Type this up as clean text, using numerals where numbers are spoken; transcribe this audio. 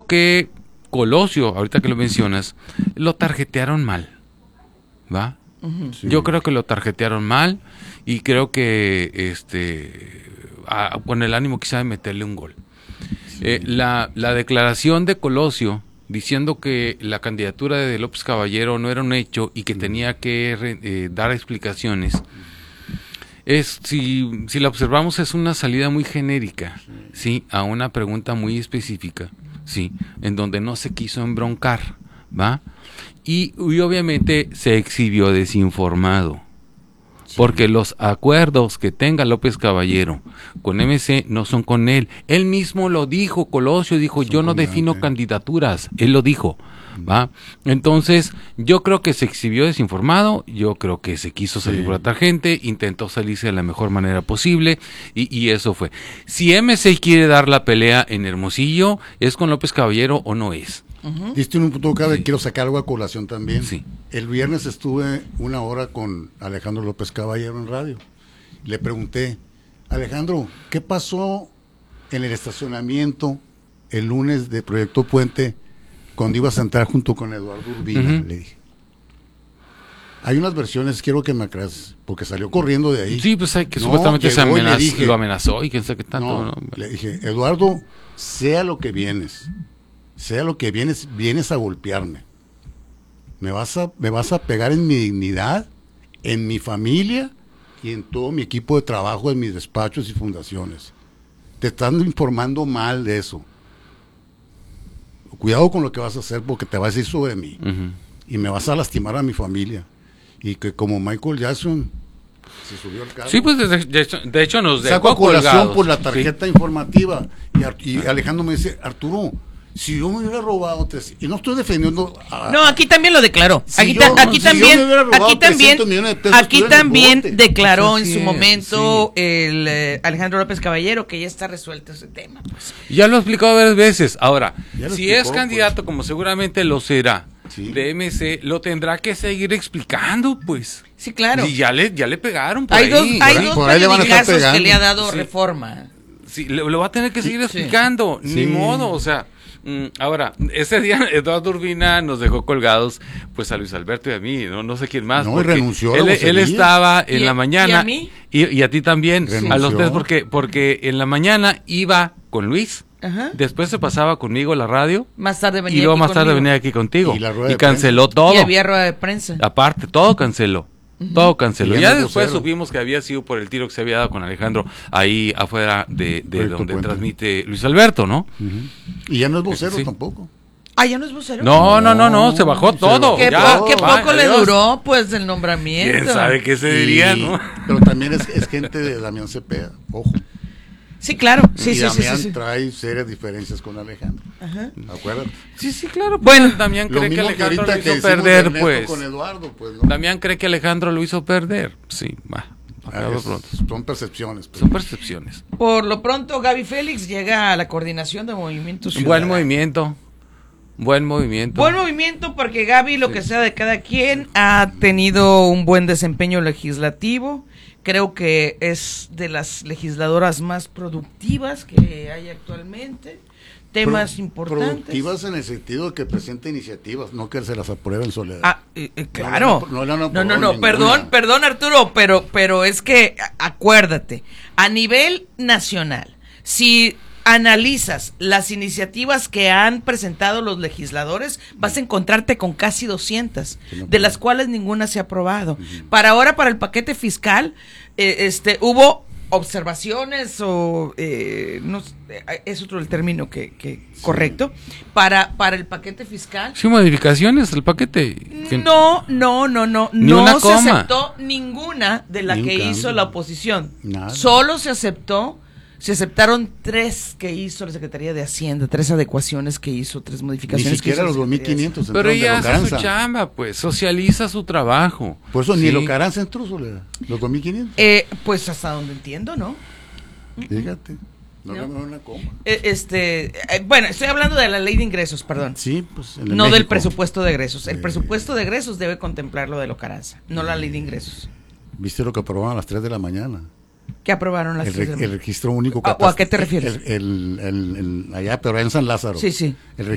que Colosio, ahorita que lo mencionas, lo tarjetearon mal, ¿va? Sí. Yo creo que lo tarjetearon mal y creo que con el ánimo quizá de meterle un gol. La declaración de Colosio diciendo que la candidatura de López Caballero no era un hecho y que tenía que dar explicaciones, si la observamos, es una salida muy genérica, ¿sí? A una pregunta muy específica, ¿sí? En donde no se quiso embroncar, ¿va? Y obviamente se exhibió desinformado, porque los acuerdos que tenga López Caballero con MC no son con él. Él mismo lo dijo, Colosio dijo, yo no defino candidaturas, él lo dijo, ¿va? Entonces, yo creo que se exhibió desinformado, yo creo que se quiso salir por la tangente, intentó salirse de la mejor manera posible, y eso fue. Si MC quiere dar la pelea en Hermosillo, ¿es con López Caballero o no es? Diste un punto clave, quiero sacar algo a colación también. Sí. El viernes estuve 1 hora con Alejandro López Caballero en radio. Le pregunté, Alejandro, ¿qué pasó en el estacionamiento el lunes de Proyecto Puente cuando ibas a entrar junto con Eduardo Urbina? Le dije. Hay unas versiones, quiero que me aclares, porque salió corriendo de ahí. Sí, pues hay que supuestamente dije, lo amenazó y quién sabe qué tanto. No, le dije, Eduardo, sea lo que vienes, vienes a golpearme. Me vas a pegar en mi dignidad, en mi familia y en todo mi equipo de trabajo, en mis despachos y fundaciones. Te están informando mal de eso. Cuidado con lo que vas a hacer porque te vas a ir sobre mí. Y me vas a lastimar a mi familia. Y que como Michael Jackson se subió al carro. Sí, pues de hecho nos dejó saco a colación colgados por la tarjeta informativa. Y Alejandro me dice, Arturo, si yo me hubiera robado 3, y no estoy defendiendo no, aquí también lo declaró. Aquí también declaró en su momento el Alejandro López Caballero que ya está resuelto ese tema. Pues. Ya lo he explicado varias veces. Ahora, si es explicó, candidato, pues, como seguramente lo será, sí, de MC, lo tendrá que seguir explicando, pues. Sí, claro. Y ya le pegaron por hay ahí. dos por ahí le van a estar periodicazos que pegando. le ha dado Sí. Reforma. Sí, lo va a tener que seguir explicando, ni modo, o sea. Ahora, ese día Eduardo Urbina nos dejó colgados pues a Luis Alberto y a mí, no sé quién más. No, y renunció a la él vocería. estaba en la mañana. ¿Y a mí? Y a ti también, Renunció. a los tres, porque en la mañana iba con Luis, Ajá. después se pasaba conmigo a la radio, Más tarde venía y luego aquí más tarde conmigo. venía aquí contigo. Y la rueda Y de canceló todo. Y había rueda de prensa. Aparte, todo canceló. Todo canceló. Y Ya ya no es después vocero. supimos que había sido por el tiro que se había dado con Alejandro ahí afuera de Proyecto donde Puente. transmite Luis Alberto, ¿no? Y ya no es vocero Sí. tampoco. Ah, ¿ya no es vocero? No, se bajó todo. Qué, ya, qué bye, poco le adiós. duró, pues, el nombramiento. ¿Quién sabe qué se diría, no? Pero también es gente de Damián Cepeda, ojo. Sí, claro. Sí, y sí, Damián sí. trae serias diferencias con Alejandro. Ajá. Acuérdate. Sí, claro. Bueno, Damián Lo cree que mismo que Alejandro ahorita lo que hizo hicimos de perder, Ernesto pues. con Eduardo, pues, ¿no? Damián cree que Alejandro lo hizo perder. Sí, va. Acabo pronto. Son percepciones. Pues. Son percepciones. por lo pronto, Gaby Félix llega a la coordinación de Movimiento Ciudadano. Buen movimiento. Buen movimiento. Buen movimiento porque Gaby, lo que sea de cada quien, ha tenido un buen desempeño legislativo. Creo que es de las legisladoras más productivas que hay actualmente. Temas importantes. Productivas en el sentido de que presenta iniciativas, no que se las apruebe en soledad. Ah, claro. No, perdón Arturo, pero es que acuérdate, a nivel nacional, si analizas las iniciativas que han presentado los legisladores, vas a encontrarte con casi 200, de las cuales ninguna se ha aprobado. Para ahora, para el paquete fiscal, hubo observaciones o no sé, es otro el término que correcto para el paquete fiscal. Sí, modificaciones del paquete. No Ni una se coma. aceptó ninguna de la que hizo la oposición. Nada. Solo se aceptaron 3 que hizo la Secretaría de Hacienda, 3 adecuaciones que hizo, 3 Ni modificaciones. siquiera que hizo los la Secretaría de 2.500 Pero entraron de ella hace su longanza. chamba, pues. Socializa su trabajo. Por eso ni Sí. el Ocaranza entró, Soledad. Los 2.500. Pues hasta donde entiendo, ¿no? Fíjate. No No. cambiaron una coma. Bueno, estoy hablando de la ley de ingresos, perdón. Sí, pues. en No del México. presupuesto de egresos. El presupuesto de egresos debe contemplar lo de Ocaranza, no la ley de ingresos. ¿Viste lo que aprobaron a las 3 de la mañana? ¿Qué aprobaron las El registro único ¿O a qué te refieres? allá, pero en San Lázaro. Sí, sí. El